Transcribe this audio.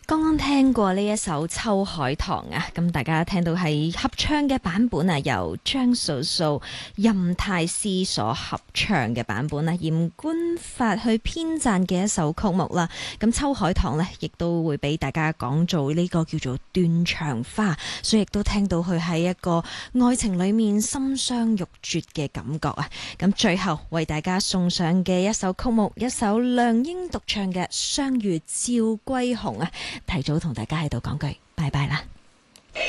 剛剛聽過呢一首《秋海棠》啊，咁大家聽到係合唱嘅版本啊，由張素素、任泰師所合唱嘅版本啊，嚴官發去編撰嘅一首曲目啦。咁《秋海棠》呢，亦都會俾大家講做呢個叫做斷腸花，所以亦都聽到佢喺一個愛情裏面心傷欲絕嘅感覺啊。咁最後為大家送上嘅一首曲目，一首梁英獨唱嘅《相遇趙歸鴻》啊。提早同大家喺度講句拜拜啦。